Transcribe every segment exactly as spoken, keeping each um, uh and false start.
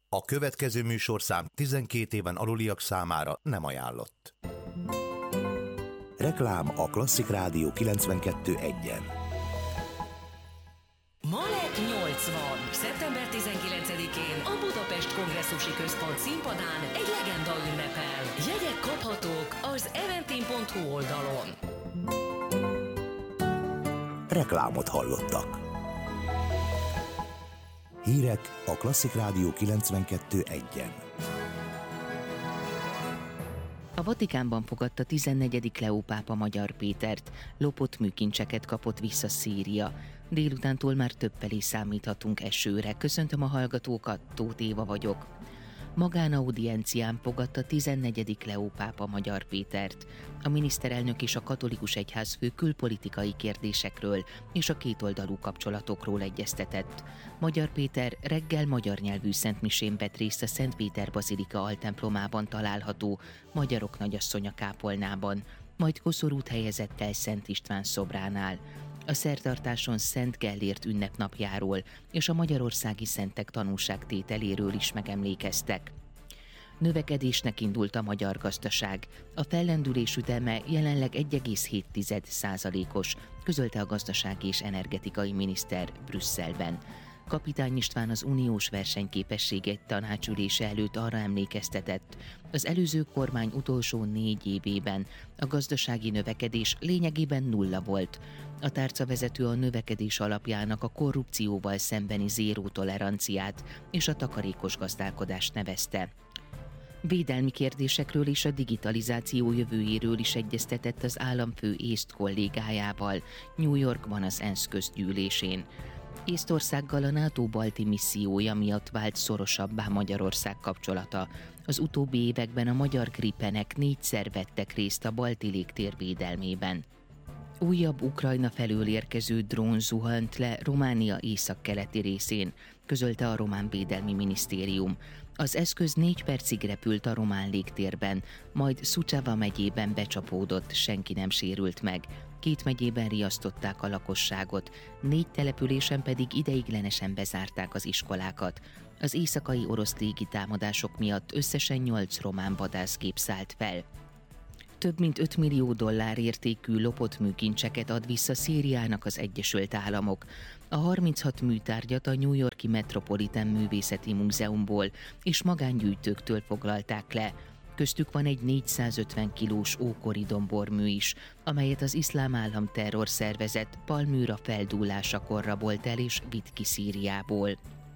A következő műsorszám tizenkét éven aluliak számára nem ajánlott. Reklám a Klasszik Rádió kilencvenkettő egyen. Malek nyolcvan. szeptember tizenkilencedikén a Budapest Kongresszusi Központ színpadán egy legenda ünnepel. Jegyek kaphatók az eventim pont hu oldalon. Reklámot hallottak. Hírek a Klasszik Rádió kilencvenkettő egyen. A Vatikánban fogadta tizennegyedik Leó pápa Magyar Pétert, lopott műkincseket kapott vissza Szíria. Délutántól már több felé számíthatunk esőre. Köszöntöm a hallgatókat, Tóth Éva vagyok. Magánaudiencián fogadta tizennegyedik Leó pápa Magyar Pétert. A miniszterelnök és a katolikus egyházfő külpolitikai kérdésekről és a kétoldalú kapcsolatokról egyeztetett. Magyar Péter reggel magyar nyelvű szentmisén vett részt a Szent Péter bazilika altemplomában található Magyarok Nagyasszonya kápolnában, majd koszorút helyezett el Szent István szobránál. A szertartáson Szent Gellért ünnepnapjáról és a magyarországi szentek tanúságtételéről is megemlékeztek. Növekedésnek indult a magyar gazdaság. A fellendülés üteme jelenleg egy egész hét százalékos, közölte a gazdasági és energetikai miniszter Brüsszelben. Kapitány István az uniós versenyképesség tanácsülése előtt arra emlékeztetett, az előző kormány utolsó négy évében a gazdasági növekedés lényegében nulla volt. A tárcavezető a növekedés alapjának a korrupcióval szembeni zéró toleranciát és a takarékos gazdálkodást nevezte. Védelmi kérdésekről és a digitalizáció jövőjéről is egyeztetett az államfő észt kollégájával New Yorkban az ENSZ közgyűlésén. Észtországgal a NATO balti missziója miatt vált szorosabbá Magyarország kapcsolata. Az utóbbi években a magyar Gripenek négyszer vettek részt a balti légtér védelmében. Újabb Ukrajna felől érkező drón zuhant le Románia északkeleti részén, közölte a román védelmi minisztérium. Az eszköz négy percig repült a román légtérben, majd Suceava megyében becsapódott, senki nem sérült meg. Két megyében riasztották a lakosságot, négy településen pedig ideiglenesen bezárták az iskolákat. Az éjszakai orosz légitámadások miatt összesen nyolc román vadászgép szállt fel. Több mint öt millió dollár értékű lopott műkincseket ad vissza Szíriának az Egyesült Államok. A harminchat műtárgyat a New York-i Metropolitan Művészeti Múzeumból és magángyűjtőktől foglalták le. Köztük van egy négyszázötven kilós ókori dombormű is, amelyet az Iszlám Állam terrorszervezet Palmyra feldúlásakor rabolt el és vitt ki Szíriából.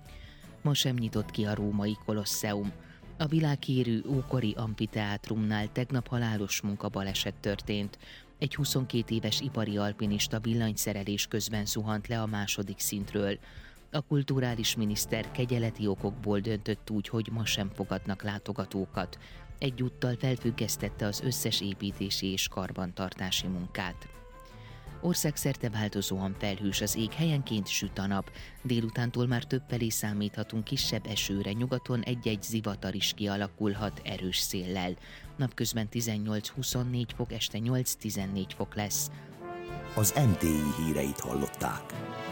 Ma sem nyitott ki a római Kolosseum. A világhírű ókori amfiteátrumnál tegnap halálos munkabaleset történt. Egy huszonkét éves ipari alpinista villanyszerelés közben zuhant le a második szintről. A kulturális miniszter kegyeleti okokból döntött úgy, hogy ma sem fogadnak látogatókat. Egyúttal felfüggesztette az összes építési és karbantartási munkát. Országszerte változóan felhős az ég, helyenként süt a nap. Délutántól már többfelé számíthatunk kisebb esőre, nyugaton egy-egy zivatar is kialakulhat erős széllel. Napközben tizennyolc-huszonnégy fok, este nyolc-tizennégy fok lesz. Az em té i híreit hallották.